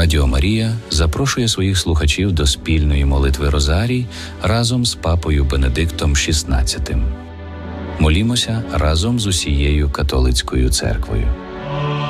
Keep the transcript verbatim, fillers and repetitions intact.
Радіо Марія запрошує своїх слухачів до спільної молитви Розарій разом з папою Бенедиктом шістнадцятим. Молімося разом з усією католицькою церквою.